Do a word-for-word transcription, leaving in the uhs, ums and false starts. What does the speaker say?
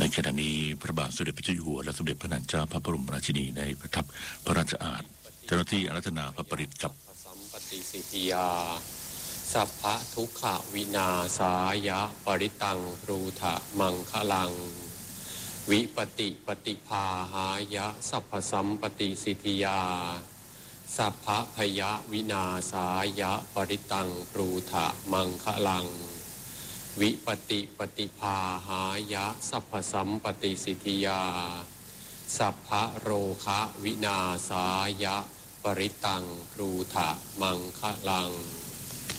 ขณะนี้พระบาทสมเด็จพระเจ้าอยู่หัวและสมเด็จพระนางเจ้าพระบรมราชินีในประทับพระราชอาณาเจ้าหน้าที่อารัธนาพระปริตรกับสัมปติสิทธิยาสัพพะทุกขวินาสายะปริตังรูทะมังคลังวิปติปฏิภาหายะสัพพสัมปติสิทธิยาสัพพะพยวินาสายะปริตังรูทะมังคลังวิปติปฏิภาหายะสัพพสัมปติสิทธิยาสัพพะโรคะวินาสายะปริตังรูทะมังคลัง